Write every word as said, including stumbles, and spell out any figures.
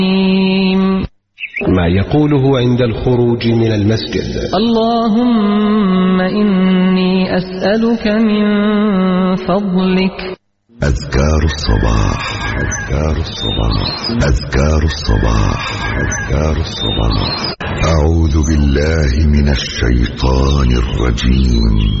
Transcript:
ما يقوله عند الخروج من المسجد: اللهم إني أسألك من فضلك. أذكار الصباح أذكار الصباح أذكار الصباح أذكار الصباح. أعوذ بالله من الشيطان الرجيم.